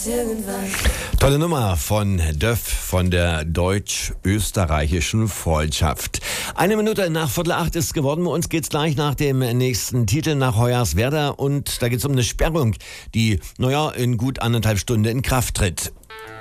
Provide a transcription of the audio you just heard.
Tolle Nummer von Döff von der deutsch-österreichischen Freundschaft. 7:01 ist geworden. Bei uns geht's gleich nach dem nächsten Titel nach Hoyerswerda und da geht's um eine Sperrung, die, in gut 1,5 Stunden in Kraft tritt.